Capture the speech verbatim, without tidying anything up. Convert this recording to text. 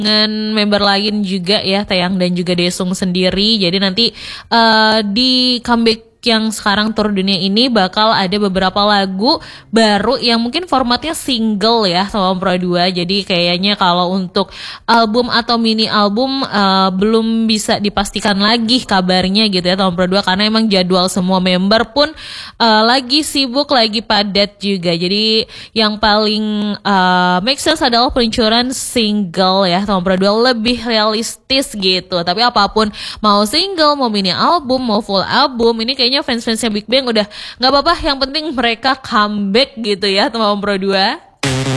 dengan member lain juga ya, Taeyang dan juga Daesung sendiri. Jadi nanti uh, di comeback yang sekarang tur dunia ini bakal ada beberapa lagu baru yang mungkin formatnya single ya sama Pro dua. Jadi kayaknya kalau untuk album atau mini album uh, belum bisa dipastikan lagi kabarnya gitu ya sama Pro dua, karena emang jadwal semua member pun uh, lagi sibuk, lagi padat juga. Jadi yang paling uh, make sense adalah peluncuran single ya sama Pro dua, lebih realistis gitu. Tapi apapun, mau single, mau mini album, mau full album, ini kayaknya fans-fansnya Big Bang udah gak apa-apa, yang penting mereka comeback gitu ya sama Pro dua.